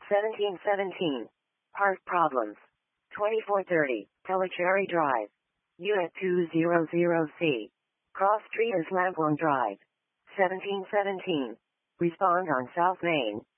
1717. Park problems. 2430, Telecherry Drive. Unit 200C. Cross Street is Lamphorn Drive. 1717. Respond on South Main.